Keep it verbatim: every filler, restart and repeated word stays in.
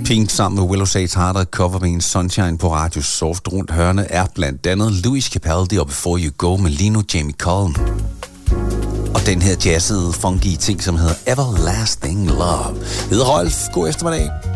Pink sammen med Willow Sage's Heart og cover med en Sunshine på Radio Soft. Rundt hørende er blandt andet Louis Capaldi og Before You Go med Lino Jamie Cullum. Og den her jazzede, funky ting, som hedder Everlasting Love. Jeg hedder Rolf. God eftermiddag.